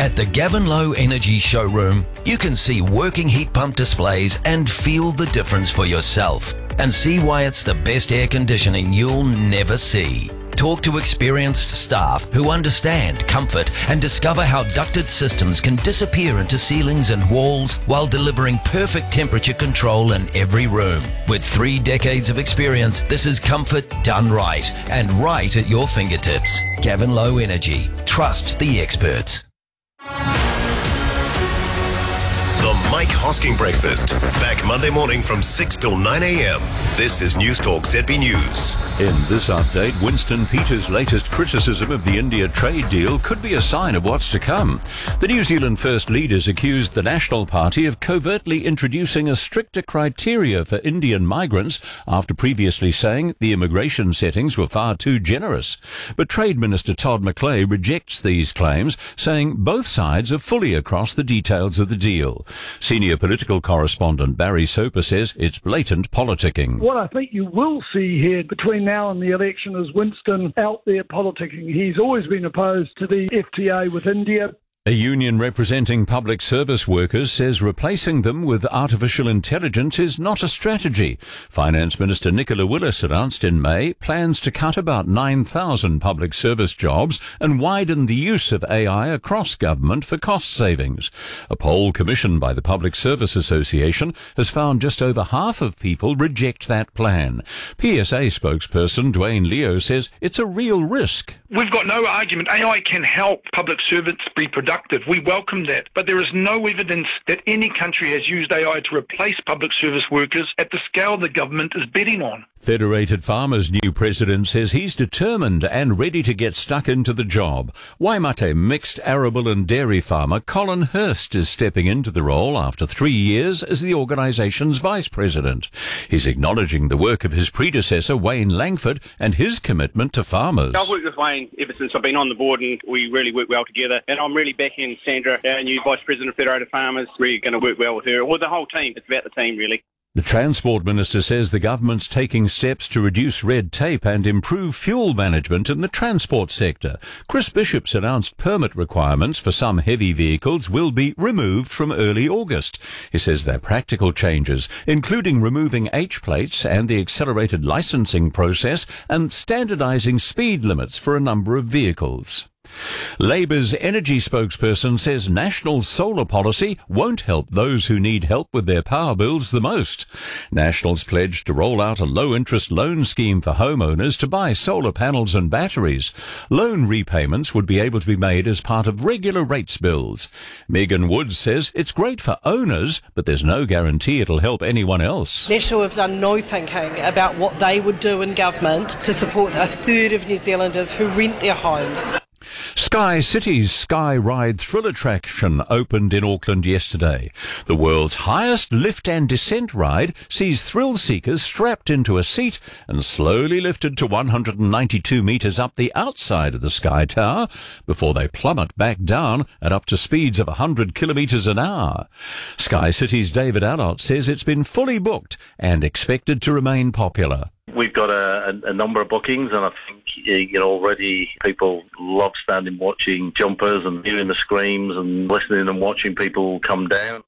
At the Gavin Low Energy Showroom, you can see working heat pump displays and feel the difference for yourself and see why it's the best air conditioning you'll never see. Talk to experienced staff who understand comfort and discover how ducted systems can disappear into ceilings and walls while delivering perfect temperature control in every room. With 3 decades of experience, this is comfort done right and right at your fingertips. Gavin Low Energy. Trust the experts. The Mike Hosking Breakfast. Back Monday morning from 6 till 9 a.m. This is News Talk ZB News. In this update, Winston Peters' latest criticism of the India trade deal could be a sign of what's to come. The New Zealand First leaders accused the National Party of covertly introducing a stricter criteria for Indian migrants after previously saying the immigration settings were far too generous. But Trade Minister Todd McClay rejects these claims, saying both sides are fully across the details of the deal. Senior political correspondent Barry Soper says it's blatant politicking. What I think you will see here between now and the election is Winston out there politicking. He's always been opposed to the FTA with India. A union representing public service workers says replacing them with artificial intelligence is not a strategy. Finance Minister Nicola Willis announced in May plans to cut about 9,000 public service jobs and widen the use of AI across government for cost savings. A poll commissioned by the Public Service Association has found just over half of people reject that plan. PSA spokesperson Dwayne Leo says it's a real risk. We've got no argument. AI can help public servants be productive. We welcome that. But there is no evidence that any country has used AI to replace public service workers at the scale the government is betting on. Federated Farmers' new president says he's determined and ready to get stuck into the job. Waimate mixed arable and dairy farmer Colin Hurst is stepping into the role after 3 years as the organisation's vice president. He's acknowledging the work of his predecessor, Wayne Langford, and his commitment to farmers. I've worked with Wayne ever since I've been on the board, and we really work well together. And I'm really backing Sandra, our new vice president of Federated Farmers. Really going to work well with her, or the whole team. It's about the team, really. The Transport Minister says the government's taking steps to reduce red tape and improve fuel management in the transport sector. Chris Bishop's announced permit requirements for some heavy vehicles will be removed from early August. He says they're practical changes, including removing H-plates and the accelerated licensing process and standardising speed limits for a number of vehicles. Labour's energy spokesperson says national solar policy won't help those who need help with their power bills the most. Nationals pledged to roll out a low-interest loan scheme for homeowners to buy solar panels and batteries. Loan repayments would be able to be made as part of regular rates bills. Megan Woods says it's great for owners, but there's no guarantee it'll help anyone else. National have done no thinking about what they would do in government to support a third of New Zealanders who rent their homes. Sky City's Sky Ride thrill attraction opened in Auckland yesterday. The world's highest lift and descent ride sees thrill seekers strapped into a seat and slowly lifted to 192 metres up the outside of the Sky Tower before they plummet back down at up to speeds of 100 kilometres an hour. Sky City's David Allott says it's been fully booked and expected to remain popular. We've got a number of bookings, and I think already people love standing watching jumpers and hearing the screams and listening and watching people come down.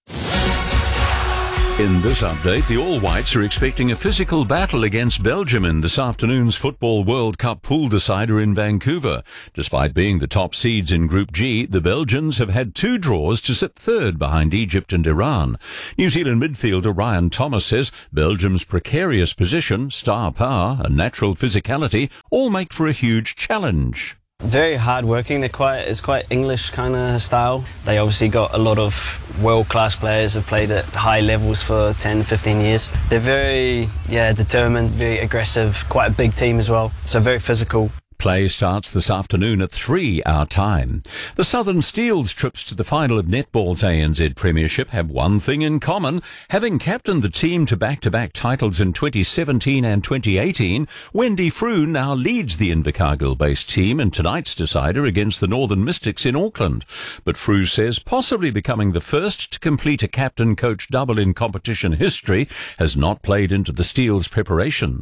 In this update, the All Whites are expecting a physical battle against Belgium in this afternoon's Football World Cup pool decider in Vancouver. Despite being the top seeds in Group G, the Belgians have had 2 draws to sit third behind Egypt and Iran. New Zealand midfielder Ryan Thomas says Belgium's precarious position, star power and natural physicality all make for a huge challenge. Very hard working. It's quite English kind of style. They obviously got a lot of world-class players who've played at high levels for 10, 15 years. They're very determined, very aggressive, quite a big team as well. So very physical. Play starts this afternoon at 3 our time. The Southern Steel's trips to the final of netball's ANZ Premiership have one thing in common. Having captained the team to back-to-back titles in 2017 and 2018, Wendy Frew now leads the Invercargill-based team in tonight's decider against the Northern Mystics in Auckland. But Frew says possibly becoming the first to complete a captain-coach double in competition history has not played into the Steel's preparations.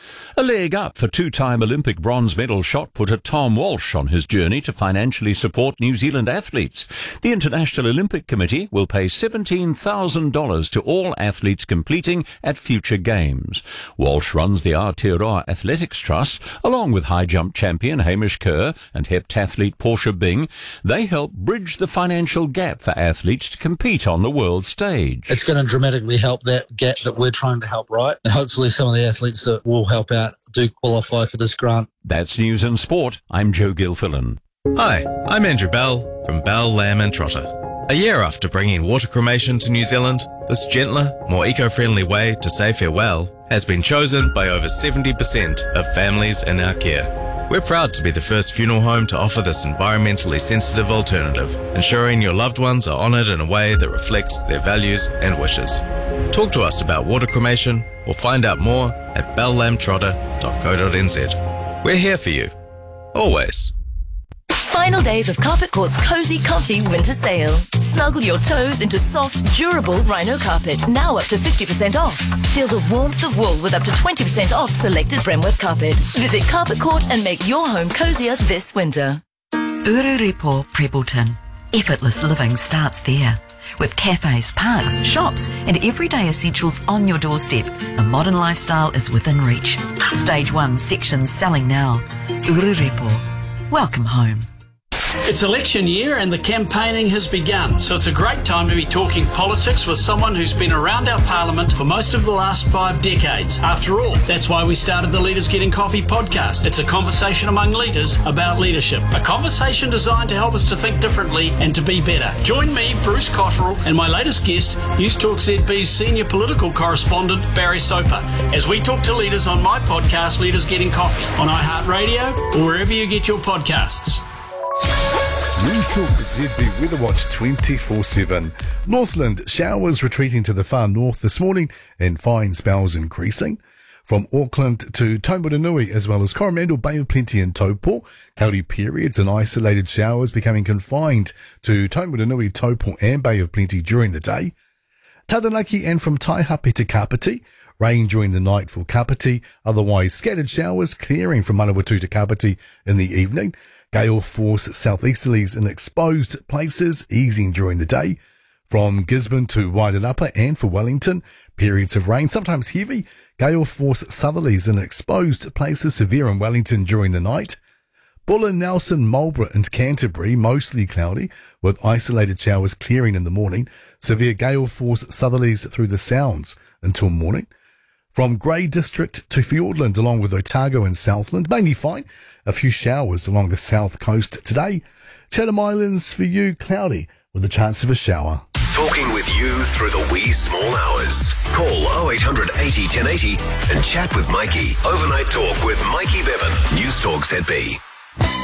A leg up for two-time Olympic bronze medal shot putter Tom Walsh on his journey to financially support New Zealand athletes. The International Olympic Committee will pay $17,000 to all athletes competing at future games. Walsh runs the Aotearoa Athletics Trust, along with high jump champion Hamish Kerr and heptathlete Portia Bing. They help bridge the financial gap for athletes to compete on the world stage. It's going to dramatically help that gap that we're trying to help right, and hopefully some of the athletes that will help out do qualify for this grant. That's News and Sport. I'm Joe Gilfillan. Hi, I'm Andrew Bell from Bell, Lamb and Trotter. A year after bringing water cremation to New Zealand, this gentler, more eco-friendly way to say farewell has been chosen by over 70% of families in our care. We're proud to be the first funeral home to offer this environmentally sensitive alternative, ensuring your loved ones are honoured in a way that reflects their values and wishes. Talk to us about water cremation or find out more at bellamtrotter.co.nz. We're here for you. Always. Final days of Carpet Court's Cozy Comfy Winter Sale. Snuggle your toes into soft, durable Rhino carpet, now up to 50% off. Feel the warmth of wool with up to 20% off selected Bremworth carpet. Visit Carpet Court and make your home cozier this winter. Ururepo Prebleton. Effortless living starts there. With cafes, parks, shops and everyday essentials on your doorstep, a modern lifestyle is within reach. Stage 1 sections selling now. Ururepo. Welcome home. It's election year and the campaigning has begun, so it's a great time to be talking politics with someone who's been around our parliament for most of the last 5 decades. After all, that's why we started the Leaders Getting Coffee podcast. It's a conversation among leaders about leadership, a conversation designed to help us to think differently and to be better. Join me, Bruce Cotterill, and my latest guest, News Talk ZB's senior political correspondent, Barry Soper, as we talk to leaders on my podcast, Leaders Getting Coffee, on iHeartRadio or wherever you get your podcasts. News Talk ZB Weather Watch 24/7. Northland, showers retreating to the far north this morning and fine spells increasing. From Auckland to Taumarunui as well as Coromandel, Bay of Plenty and Taupo, cloudy periods and isolated showers becoming confined to Taumarunui, Taupo and Bay of Plenty during the day. Taranaki and from Taihape to Kapiti, rain during the night for Kapiti, otherwise scattered showers clearing from Manawatu to Kapiti in the evening. Gale force southeasterlies in exposed places, easing during the day. From Gisborne to Waitanapa and for Wellington, periods of rain, sometimes heavy. Gale force southerlies in exposed places, severe in Wellington during the night. Buller, Nelson, Marlborough and Canterbury, mostly cloudy, with isolated showers clearing in the morning. Severe gale force southerlies through the Sounds until morning. From Grey District to Fiordland, along with Otago and Southland, mainly fine. A few showers along the south coast today. Chatham Islands for you, cloudy, with a chance of a shower. Talking with you through the wee small hours. Call 0800 80 1080 and chat with Mikey. Overnight talk with Mikey Bevan. News Talk ZB.